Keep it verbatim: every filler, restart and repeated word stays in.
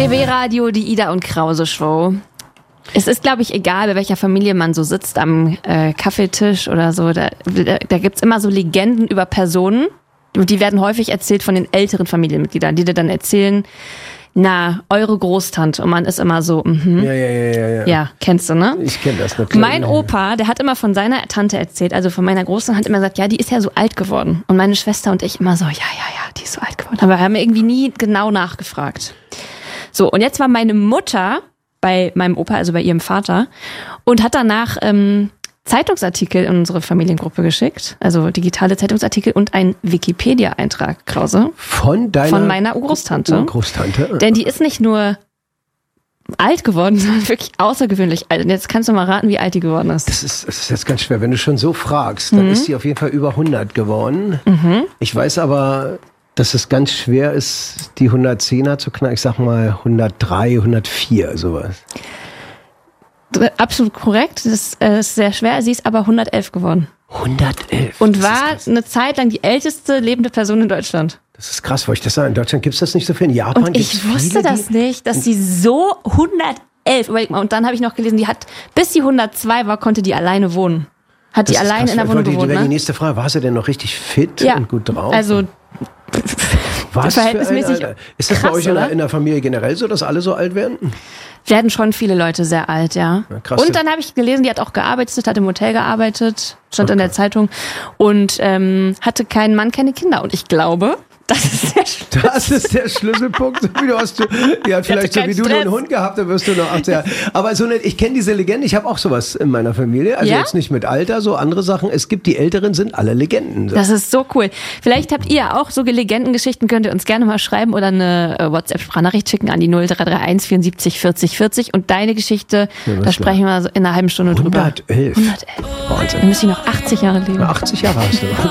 B B-Radio, die Ida und Krause Show. Es ist, glaube ich, egal, bei welcher Familie man so sitzt am äh, Kaffeetisch oder so. Da, da, da gibt's immer so Legenden über Personen. Und die werden häufig erzählt von den älteren Familienmitgliedern, die dir dann erzählen, na, eure Großtante. Und man ist immer so, mhm. Ja, ja, ja, ja, ja. Ja, kennst du, ne? Ich kenne das natürlich. Mein Opa, der hat immer von seiner Tante erzählt, also von meiner Großtante, hat immer gesagt, ja, die ist ja so alt geworden. Und meine Schwester und ich immer so, ja, ja, ja, die ist so alt geworden. Aber wir haben irgendwie nie genau nachgefragt. So, und jetzt war meine Mutter bei meinem Opa, also bei ihrem Vater, und hat danach ähm, Zeitungsartikel in unsere Familiengruppe geschickt, also digitale Zeitungsartikel und einen Wikipedia-Eintrag, Krause. Von deiner Von meiner Urgroßtante. Urgroßtante. Denn die ist nicht nur alt geworden, sondern wirklich außergewöhnlich alt. Und jetzt kannst du mal raten, wie alt die geworden ist. Das ist, das ist jetzt ganz schwer. Wenn du schon so fragst, dann Mhm. ist sie auf jeden Fall über hundert geworden. Mhm. Ich weiß aber, dass es ganz schwer ist, die hundertzehner zu knacken. Ich sag mal hundertdrei, hundertvier, sowas. Absolut korrekt. Das äh, ist sehr schwer. Sie ist aber hundertelf geworden. hundertelf. Und das war ist eine Zeit lang die älteste lebende Person in Deutschland. Das ist krass, wollte ich das sagen. In Deutschland gibt es das nicht so viel. In Japan Und gibt's ich wusste viele, das die, nicht, dass sie so hundertelf, überleg mal, und dann habe ich noch gelesen, die hat, bis sie hundertzwei war, konnte die alleine wohnen. Hat die Das ist alleine krass, in der weil Wohnung die, gewohnt, wäre ne? die nächste Frage, war sie denn noch richtig fit Ja, und gut drauf? also Was für ein verhältnismäßig Alter. Ist das bei krass, euch in der, oder? in der Familie generell so, dass alle so alt werden? werden schon viele Leute sehr alt, ja. Ja, krass. Und dann habe ich gelesen, die hat auch gearbeitet, hat im Hotel gearbeitet, stand in der Zeitung und ähm, hatte keinen Mann, keine Kinder. Und ich glaube, das ist der Schlüssel. Das ist der Schlüsselpunkt. So wie du hast, du, ja, vielleicht so keinen wie du Stress. einen Hund gehabt, dann wirst du noch achtzehn Jahre. Aber so eine, ich kenne diese Legende, ich habe auch sowas in meiner Familie. Also Ja? jetzt nicht mit Alter, so andere Sachen. Es gibt, die Älteren sind alle Legenden. So. Das ist so cool. Vielleicht habt ihr auch so Legendengeschichten, könnt ihr uns gerne mal schreiben oder eine äh, WhatsApp-Sprachnachricht schicken an die null drei drei eins vierundsiebzig vierzig vierzig. Und deine Geschichte, Ja, was da sprechen wir so in einer halben Stunde drüber. hundertelf. hundertelf. Wahnsinn. Dann müsste ich noch achtzig Jahre leben. achtzig Jahre hast du.